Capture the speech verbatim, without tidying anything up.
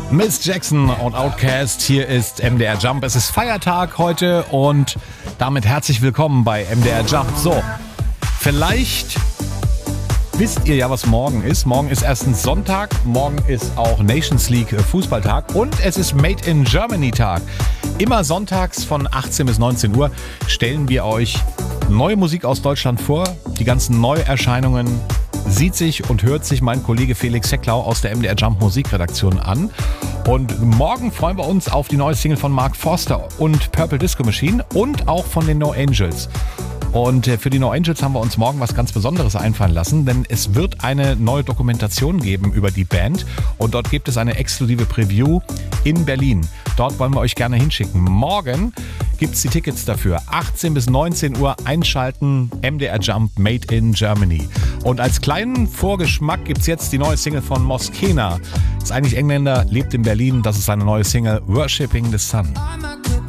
Miss Jackson und Outkast, hier ist M D R Jump. Es ist Feiertag heute und damit herzlich willkommen bei M D R Jump. So, vielleicht wisst ihr ja, was morgen ist. Morgen ist erstens Sonntag, morgen ist auch Nations League Fußballtag und es ist Made in Germany Tag. Immer sonntags von achtzehn bis neunzehn Uhr stellen wir euch neue Musik aus Deutschland vor. Die ganzen Neuerscheinungen sieht sich und hört sich mein Kollege Felix Hecklau aus der M D R Jump Musikredaktion an. Und morgen freuen wir uns auf die neue Single von Mark Forster und Purple Disco Machine und auch von den No Angels. Und für die No Angels haben wir uns morgen was ganz Besonderes einfallen lassen, denn es wird eine neue Dokumentation geben über die Band und dort gibt es eine exklusive Preview in Berlin. Dort wollen wir euch gerne hinschicken. Morgen gibt es die Tickets dafür. achtzehn bis neunzehn Uhr einschalten, M D R Jump Made in Germany. Und als kleinen Vorgeschmack gibt es jetzt die neue Single von Moskena. Ist eigentlich Engländer, lebt in Berlin. Das ist seine neue Single Worshipping the Sun.